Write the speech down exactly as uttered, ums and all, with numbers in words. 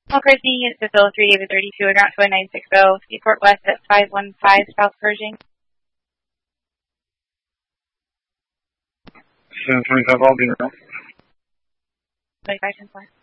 All Crazy, it's Brazil three David thirty-two, and Route two nine six zero, Seaport West at five one five South Pershing. seven twenty-five, I'll be around. twenty-five ten four.